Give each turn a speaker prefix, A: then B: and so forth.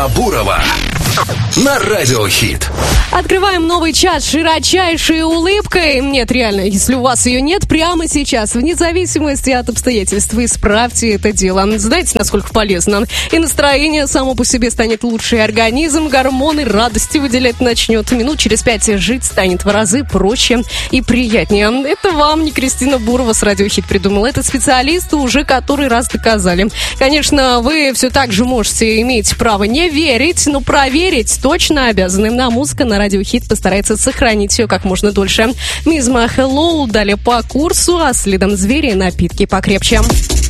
A: Бурова на Радио Хит.
B: Открываем новый час широчайшей улыбкой. Нет, реально, если у вас ее нет, прямо сейчас, вне зависимости от обстоятельств, вы исправьте это дело. Знаете, насколько полезно? И настроение само по себе станет лучше, и организм гормоны радости выделять начнет. Минут через 5 жить станет в разы проще и приятнее. Это вам не Кристина Бурова с Радио Хит придумала. Это специалисты уже который раз доказали. Конечно, вы все так же можете иметь право не верить, но проверить точно обязаны. Музыка на Радио Хит постарается сохранить все как можно дольше. Мизма Hello, далее по курсу, а следом звери и напитки покрепче.